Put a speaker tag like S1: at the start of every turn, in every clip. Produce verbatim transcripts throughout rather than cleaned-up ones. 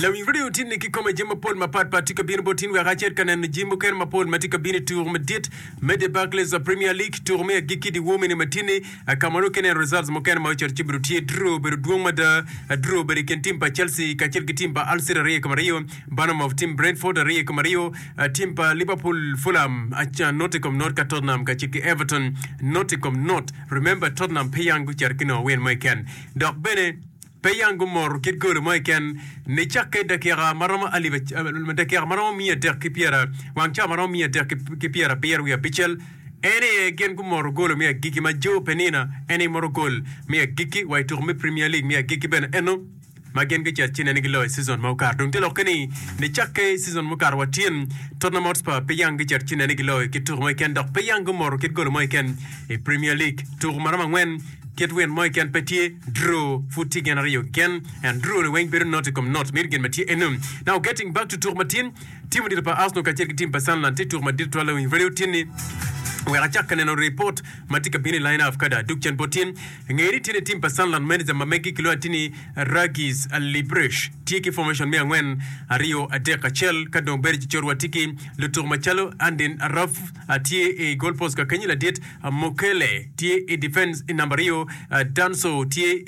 S1: Lawi video tin ki koma jema pol ma pat patika bin botin we gacher kanen jimbo ker ma pol matika bin tour medit mede Barclays Premier League tour me giki di women matini kamaro kenen results mo ken ma cher chibruti draw ber duong mada draw ber ken team pa Chelsea ka cher team pa Al Sirari kamario bottom of team Brentford ari kamario team pa Liverpool Fulham acha Nottingham North ka Tottenham ka chiki Everton Nottingham North remember Tottenham payang gu cher kino wen mo ken dok bene Payangu mor kit gol mo ken ne chakke de kera marama ali de kera marama mi de kipiera wan cha marama mi de kipiera pierre wi bichel ene gen gu mor gol mi giki ma jo penina ene mor gol mi giki way tour mi Premier League mi giki ben eno ma gen gi chine ni lo season mo kar dum telo keni ne chakke season mo kar watin Tottenham Hotspur payang gi chine ni lo ki tour mo ken dok payangu mor kit gol mo ken e Premier League tour marama ngwen Get win moi can petit draw footy genario again and draw the wing better not to come not mirgen mati enum. Now getting back to Tourmatin, team did pa Arsenal ka cherki team pa Sunderland te Tourmatin to ala win very tini. We are chaka neno report matika bini line of kada dukchen botin ngeri tini team pa Sunderland manager mameki kilo atini Ragis Libresh tiki formation me ngwen Rio Adeka Chel kadong beri chorwa tiki le Tourmachalo and in Raf atie a goal post ka kanyila dit Mokele tie a defense in number Rio Danso tie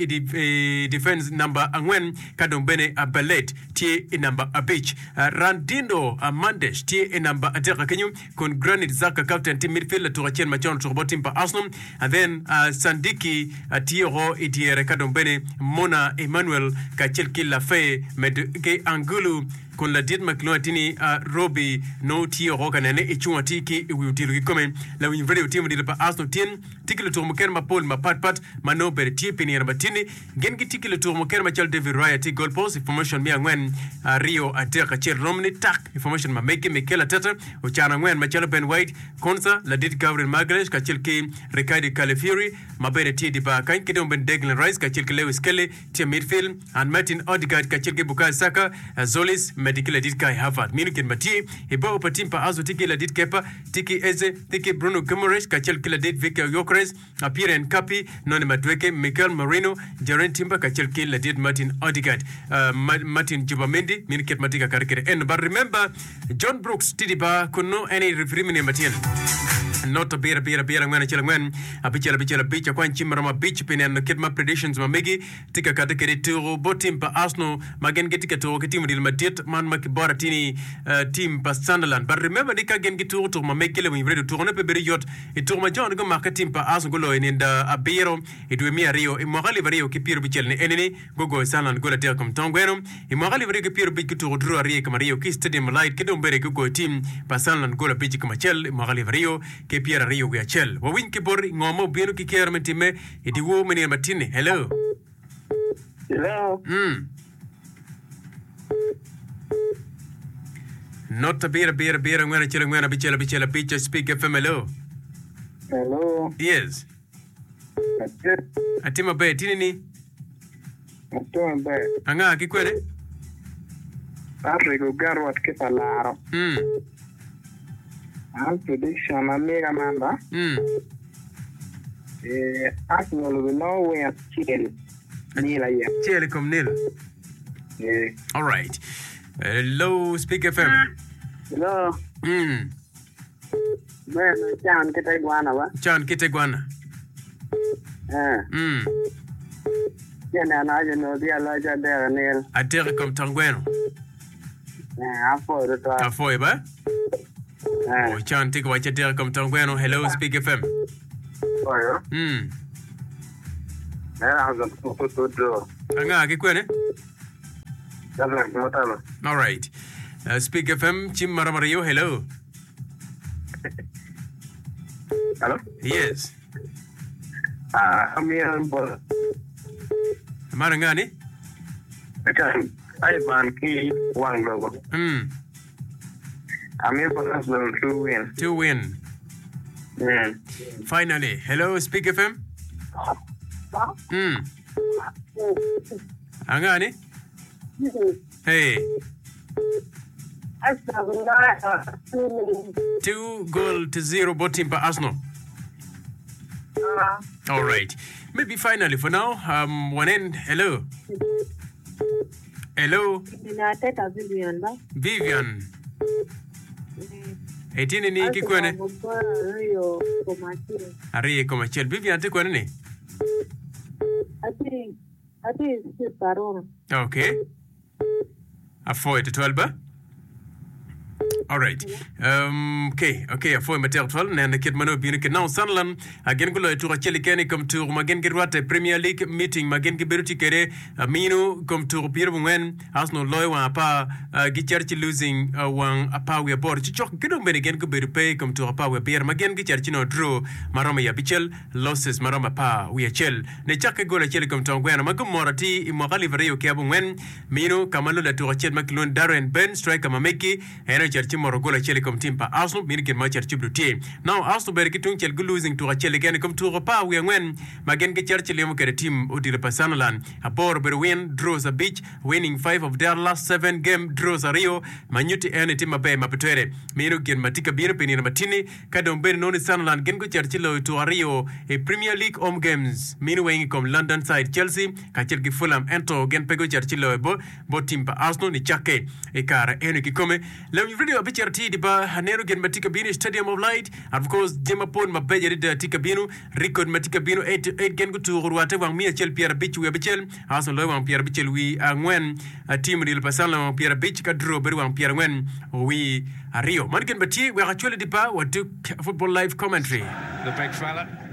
S1: a defense number angwen kadong bene a Ballet tie a number a beach Randindo a Mandesh tie a number Adeka Kenyu kon Granit Xhaka captain team midfield to Rachel Machon to team pa Arsenal and then uh, Sandiki uh, Tiero itiere kadong bene Mona Emmanuel kachelki la fe med ke Angulu kon la dit maklo tini uh, Robbie no Tiero kanene ichunga tiki wi utilu kome la win video team di pa Arsenal tin tikile to moker ma Paul ma pat pat mano ber tie pini rabatini gen ki tikile to moker ma Chel David Raya ti goal post information mi ngwen uh, Rio Adeka Chel Romney tak information ma make Mikel Tata o chana ngwen ma Chel Ben White konsa la dit Gabriel Magalhaes ka chilki Ricardo Calafiori mabere tie di ba kan kidon Ben Declan Rice ka chilki Lewis Kelly tie midfield and Martin Odegaard ka chilki Bukayo Saka Zolis medical dit Kai Havertz minukin mati ibo patim pa azo tiki la dit Kepa tiki Eze tiki Bruno Guimaraes ka chilki la dit Victor Gyökeres Pierre Nkapi Noni Madueke Mikel Merino Jaren Timber ka chilki la dit Martin Odegaard uh, Martin Jubamendi minukin mati ka karikere and but remember John Brooks tidi ba kuno any referee mini matien not a beer beer beer ngwana chela ngwan abichela bichela bicha kwa nchimra ma beach pinen no kidma predictions ma megi tika katekere to botim pa Arsenal magen getika to team Real Madrid man makibora tini uh, team pa Sunderland but remember dika gen gitu to ma mekele we ready to rone pe beriot e to ma John go marka team pa Arsenal go in the abero it we mi Rio e mogali vario ke piro bichel ne enene go go Sunderland go la ter comme tongweno e mogali vario ke piro bichu to dro Rio ke Mario ki stadium light ke do bere go team pa Sunderland go la bichi ke Machel e mogali vario ke Pierre Rio Gachel. Wawin kibori ngomo bienu kikiera mentime iti wo meni matine. Hello.
S2: Hello.
S1: Mm. Not a beer beer beer ngwana chela ngwana bichela bichela bicha speak F M. Hello.
S2: Hello.
S1: Yes. Atima be tini ni.
S2: Atima be.
S1: Anga kikwere?
S2: Arrigo garwat ke palaro.
S1: Mm.
S2: Our prediction, Amiga Mamba.
S1: Mm.
S2: Uh, Arsenal will know where Chile. Nil, yeah.
S1: Chile come nil.
S2: Yeah.
S1: All right. Hello, Speak F M.
S2: Hello.
S1: Mm.
S2: Man, Chan Kitaguana, what?
S1: Chan Kitaguana.
S2: Ah.
S1: Mm.
S2: Yeah, and I don't know the Elijah there, Neil.
S1: Atere come Tangueno.
S2: Yeah, I thought it was.
S1: Afoy ba?
S2: Ah.
S1: Oh, Chan tiko wacha tere come Tangueno. Hello, Speak F M.
S2: Oh, yeah.
S1: Mm.
S2: Yeah, I was going to do.
S1: Anga kikwene?
S2: That's like no time.
S1: All right. Uh, Speak F M, Chim Maramario, hello.
S2: Hello?
S1: Yes.
S2: Ah, I'm here on board.
S1: Marangani?
S2: Okay. I ban key one logo.
S1: Hmm.
S2: I'm here for Arsenal to win.
S1: To win.
S2: Yeah.
S1: Finally. Hello, Speak F M? Hmm. Angani? Hey. Two goal to zero bottom by Arsenal.
S2: Uh,
S1: All right. Maybe finally for now. Um, one end. Hello. Hello.
S3: Ninateta Vivian ba.
S1: Vivian. Etini ni kikwene.
S3: Yo komachiro.
S1: Ari komachel Vivian te kwene ni.
S3: Ati ati si parona.
S1: Okay. Afoi te twelve. All right. Um, okay, okay, afoi mater twelve na kid mano binu ke now Sunderland again gulo tu racheli kene comme tour magen girwate Premier League meeting magen giberuti kere amino comme tour pire bungen Arsenal loy wa pa gicharchi losing wan apa we bor chichok gido ben again go berupe comme tour pa we pire magen gicharchi no draw maroma ya bichel losses maroma pa we chel ne chake gola cheli comme tour gwen magum morati imogali vario ke bungen mino kamalo la tour rachel maklon Darren Ben striker mameki eno charchi morogola cheli comme team pa Arsenal min ken ma charchi brutie now Arsenal ber kitung chel losing to cheli ken comme tour pa we ngwen magen ke charchi lemo ke team odile pasanalan a bor ber win draws a beach winning five of their last seven game draws a Rio manuti ene team be mapetere mino gen matika bir penina matini kadom ben noni sanalan gen ko charchi lo to Rio e Premier League home games mino wengi kom London side Chelsea ka chel ki Fulham ento gen pego charchi lo bo bo team pa Arsenal ni chake e kara ene ki come lem video bichar ti di ba hanero gen matika binu Stadium of Light and of course jema pon mabeja di tika binu record matika binu eight eight gen gutu ruwate wang mia chel Pierre Beach we bichel Arsenal lo wang Pierre Bichel wi angwen team di pasan lo Pierre Beach ka draw ber wang Pierre ngwen wi Rio man gen bati we actually di ba what do football live commentary
S4: the big fella